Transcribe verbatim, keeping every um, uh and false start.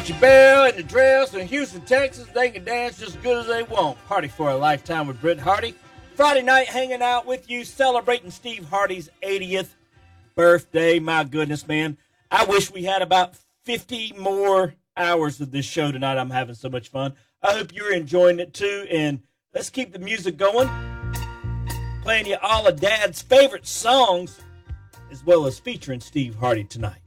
Bell and the Drells in Houston, Texas, they can dance just as good as they want. Party for a lifetime with Britt Hardy. Friday night hanging out with you, celebrating Steve Hardy's eightieth birthday. My goodness, man. I wish we had about fifty more hours of this show tonight. I'm having so much fun. I hope you're enjoying it too. And let's keep the music going. Playing you all of Dad's favorite songs, as well as featuring Steve Hardy tonight.